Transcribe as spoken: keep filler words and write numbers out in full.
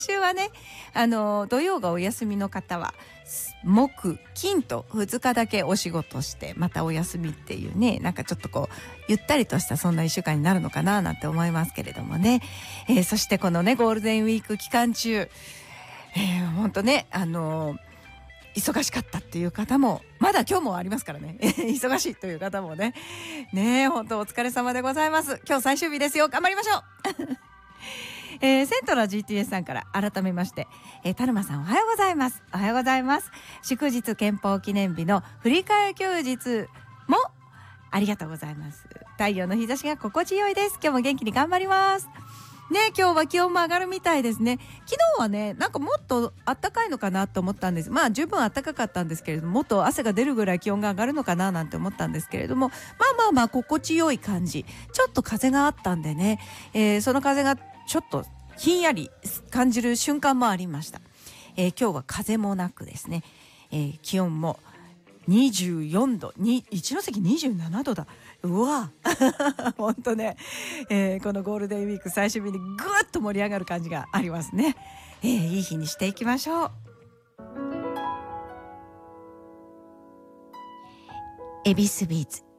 週はね、あの土曜がお休みの方は木金とふつかだけお仕事してまたお休みっていうね、なんかちょっとこうゆったりとしたそんないっしゅうかんになるのかななんて思いますけれどもね、えー、そしてこのねゴールデンウィーク期間中、えー、ほんとねあの忙しかったっていう方もまだ今日もありますからね忙しいという方もねねえ本当お疲れ様でございます。今日最終日ですよ、頑張りましょうえー、セントラ ジーティーエス さんから改めまして、えー、タルマさんおはようございます。おはようございます。祝日憲法記念日の振り替え休日もありがとうございます。太陽の日差しが心地よいです。今日も元気に頑張りますね。今日は気温も上がるみたいですね。昨日はねなんかもっと暖かいのかなと思ったんです。まあ十分暖かかったんですけれども、もっと汗が出るぐらい気温が上がるのかななんて思ったんですけれども、まあまあまあ心地よい感じ。ちょっと風があったんでね、えー、その風がちょっとひんやり感じる瞬間もありました。えー、今日は風もなくですね、えー、気温もにじゅうよんど、に一関にじゅうななどだ。うわほんとね、えー、このゴールデンウィーク最終日にぐっと盛り上がる感じがありますね。えー、いい日にしていきましょう。恵比寿ビーツ